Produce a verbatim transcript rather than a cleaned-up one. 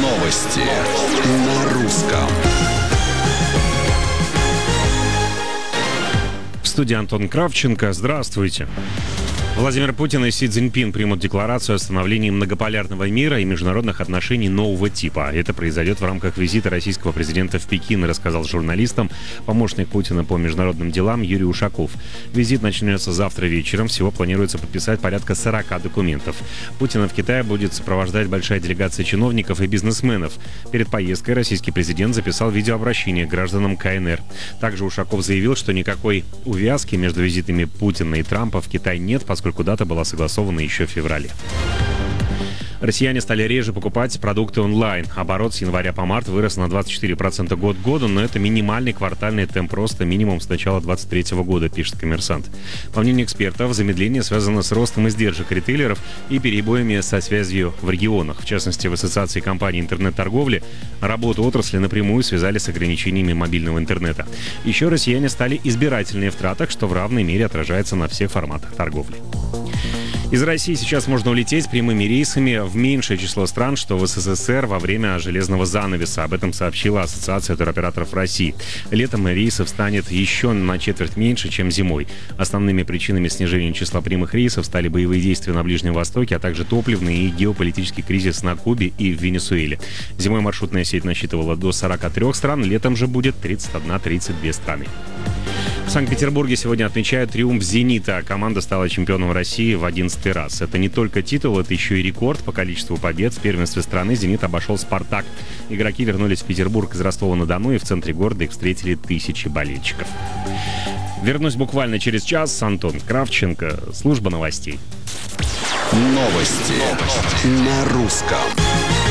Новости на русском. В студии Антон Кравченко. Здравствуйте. Владимир Путин и Си Цзиньпин примут декларацию о становлении многополярного мира и международных отношений нового типа. Это произойдет в рамках визита российского президента в Пекин, рассказал журналистам помощник Путина по международным делам Юрий Ушаков. Визит начнется завтра вечером. Всего планируется подписать порядка сорока документов. Путина в Китае будет сопровождать большая делегация чиновников и бизнесменов. Перед поездкой российский президент записал видеообращение к гражданам Ка Эн Эр. Также Ушаков заявил, что никакой увязки между визитами Путина и Трампа в Китай нет, поскольку поскольку дата была согласована еще в феврале. Россияне стали реже покупать продукты онлайн. Оборот с января по март вырос на двадцать четыре процента год к году, но это минимальный квартальный темп роста минимум с начала двадцать третьего года, пишет «Коммерсант». По мнению экспертов, замедление связано с ростом издержек ритейлеров и перебоями со связью в регионах. В частности, в Ассоциации компаний интернет-торговли работу отрасли напрямую связали с ограничениями мобильного интернета. Еще россияне стали избирательнее в тратах, что в равной мере отражается на всех форматах торговли. Из России сейчас можно улететь прямыми рейсами в меньшее число стран, что в Эс Эс Эс Эр во время железного занавеса. Об этом сообщила Ассоциация туроператоров России. Летом рейсов станет еще на четверть меньше, чем зимой. Основными причинами снижения числа прямых рейсов стали боевые действия на Ближнем Востоке, а также топливный и геополитический кризис на Кубе и в Венесуэле. Зимой маршрутная сеть насчитывала до сорока трёх стран, летом же будет тридцать одна - тридцать две страны. В Санкт-Петербурге сегодня отмечают триумф «Зенита». Команда стала чемпионом России в одиннадцатый раз. Это не только титул, это еще и рекорд по количеству побед. В первенстве страны «Зенит» обошел «Спартак». Игроки вернулись в Петербург из Ростова-на-Дону, и в центре города их встретили тысячи болельщиков. Вернусь буквально через час. Антон Кравченко, служба новостей. Новости на русском.